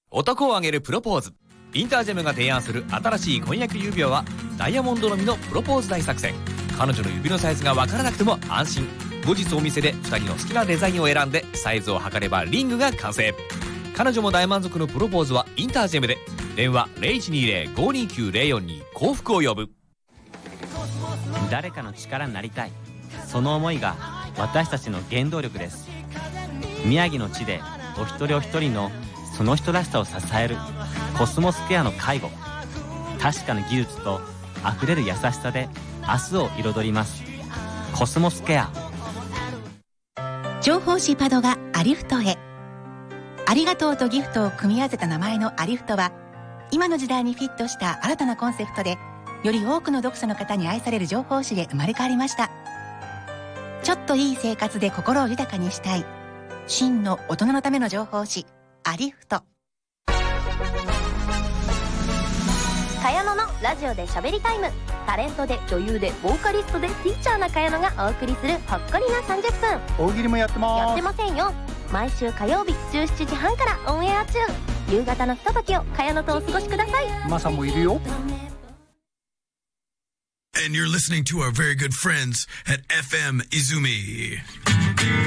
男を挙げるプロポーズ。インタージェムが提案する新しい婚約指輪はダイヤモンドのみのプロポーズ大作戦。彼女の指のサイズが分からなくても安心。後日お店で2人の好きなデザインを選んでサイズを測ればリングが完成。彼女も大満足のプロポーズはインタージェムで。電話 0120-529-042 幸福を呼ぶ。 誰かの力になりたい、その思いが私たちの原動力です。宮城の地でお一人お一人のその人らしさを支えるコスモスケアの介護。確かな技術とあふれる優しさで明日を彩ります。コスモスケア。 情報誌パドがアリフトへ。ありがとうとギフトを組み合わせた名前のアリフトは、今の時代にフィットした新たなコンセプトで、より多くの読者の方に愛される情報誌で生まれ変わりました。ちょっといい生活で心を豊かにしたい、真の大人のための情報誌アリフト。 茅野のラジオでしゃべりタイム。タレントで女優でボーカリストでティーチャーな茅野がお送りするほっこりな30分。 大喜利もやってます。 やってませんよ。毎週火曜日17時半からオンエア中。夕方のひとときを茅野とお過ごしください。 マサもいるよ。 And you're listening to our very good friends at FM Izumi.